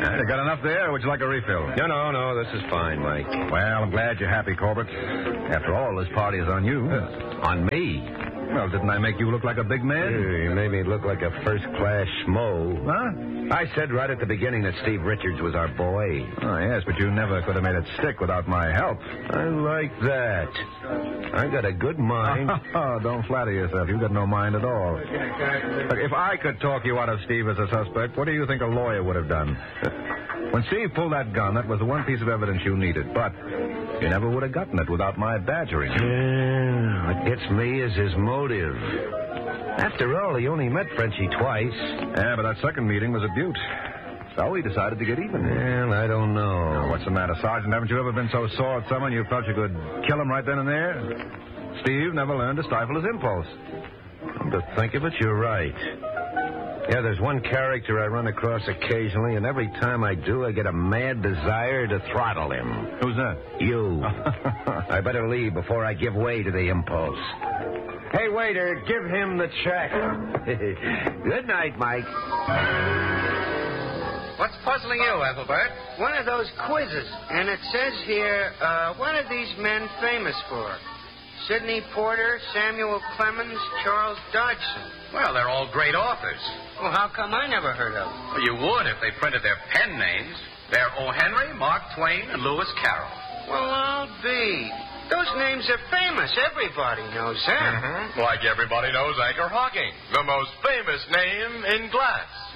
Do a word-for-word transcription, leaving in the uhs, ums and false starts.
You got enough there, or would you like a refill? No, no, no. This is fine, Mike. Well, I'm glad you're happy, Corbett. After all, this party is on you. Uh, on me? Well, didn't I make you look like a big man? You made me look like a first-class schmo. Huh? I said right at the beginning that Steve Richards was our boy. Oh, yes, but you never could have made it stick without my help. I like that. I got a good mind. Oh, don't flatter yourself. You've got no mind at all. Look, if I could talk you out of Steve as a suspect, what do you think a lawyer would have done? When Steve pulled that gun, that was the one piece of evidence you needed. But you never would have gotten it without my badgering. Yeah, what gets me is his motive. After all, he only met Frenchie twice. Yeah, but that second meeting was a beaut. So he decided to get even. Well, I don't know. Now, what's the matter, Sergeant? Haven't you ever been so sore at someone you felt you could kill him right then and there? Steve never learned to stifle his impulse. Come to think of it, you're right. Yeah, there's one character I run across occasionally, and every time I do, I get a mad desire to throttle him. Who's that? You. I better leave before I give way to the impulse. Hey, waiter, give him the check. Good night, Mike. What's puzzling you, Ethelbert? One of those quizzes. And it says here, uh, what are these men famous for? Sidney Porter, Samuel Clemens, Charles Dodgson. Well, they're all great authors. Well, how come I never heard of them? Well, you would if they printed their pen names. They're O. Henry, Mark Twain, and Lewis Carroll. Well, I'll be. Those names are famous. Everybody knows them. Mm-hmm. Like everybody knows Anchor Hocking, the most famous name in glass.